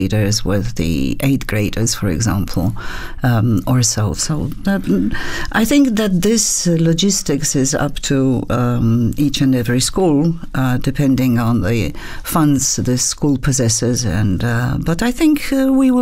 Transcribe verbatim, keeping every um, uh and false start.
leaders with the eighth graders, for example, um, or so. So that, I think that this uh, logistics is up to um, each and every school, uh, depending on the funds the school possesses. And uh, but I think uh, we will